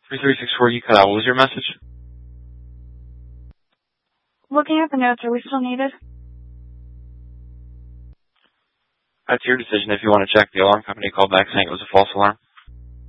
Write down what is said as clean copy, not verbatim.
3364, you cut out. What was your message? Looking at the notes, are we still needed? That's your decision. If you want to check, the alarm company called back saying it was a false alarm.